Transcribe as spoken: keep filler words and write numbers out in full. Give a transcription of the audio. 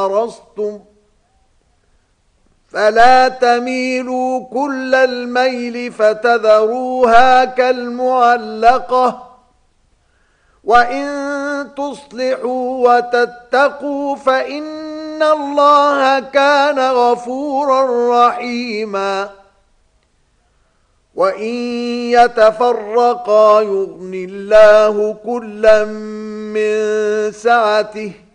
أرستم فلا تميلوا كل الميل فتذروها كالمعلقة وإن تصلحوا وتتقوا فإن الله كان غفورا رحيما وإن يتفرقا يغني الله كلا من سعته